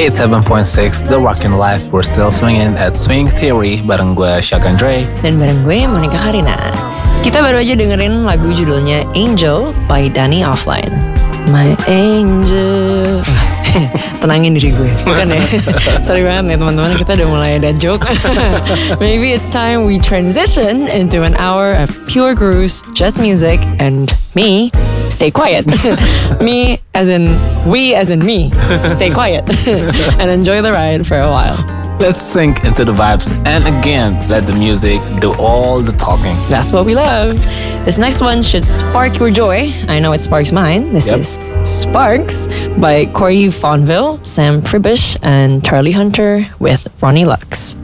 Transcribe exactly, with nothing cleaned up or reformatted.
eighty-seven point six The Rockin' Life. We're still swinging at Swing Theory bareng gue Shaq Andre dan bareng gue Monica Karina. Kita baru aja dengerin lagu judulnya Angel by Danny Offline. My Angel. Tenangin diri gue, bukan ya? Sorry banget nih teman-teman, kita udah mulai ada joke. Maybe it's time we transition into an hour of pure grooves, just music, and me, stay quiet. Me as in, we as in me, stay quiet. And enjoy the ride for a while. Let's sink into the vibes and again, let the music do all the talking. That's what we love. This next one should spark your joy. I know it sparks mine. This yep. is Sparks by Corey Fonville, Sam Fribish, and Charlie Hunter with Ronnie Lux.